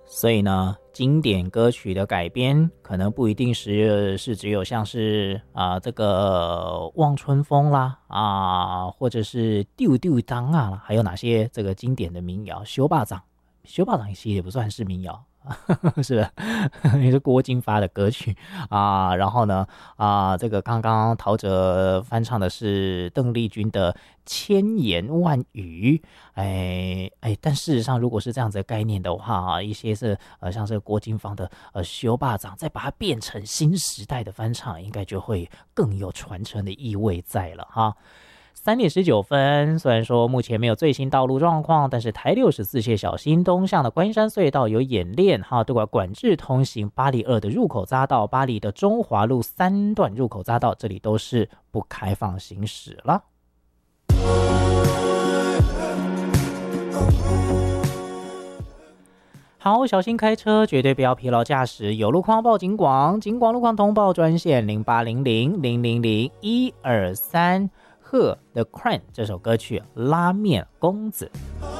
所以呢，经典歌曲的改编可能不一定是只有像是这个望春风啦或者是丢丢当啊啦，还有哪些这个经典的民谣？修霸掌其实也不算是民谣。是的，也是郭金发的歌曲然后呢这个刚刚陶喆翻唱的是邓丽君的千言万语。但事实上如果是这样子的概念的话一些是像是郭金芳的修霸掌，再把它变成新时代的翻唱，应该就会更有传承的意味在了哈。3:19，虽然说目前没有最新道路状况，但是台64线小新东向的观音山隧道有演练对外管制通行巴黎2的入口匝道，巴黎的中华路3段入口匝道，这里都是不开放行驶了。好，小心开车，绝对不要疲劳驾驶。有路况报警广路况通报专线0800000123。The Crown 这首歌曲《拉面公子》。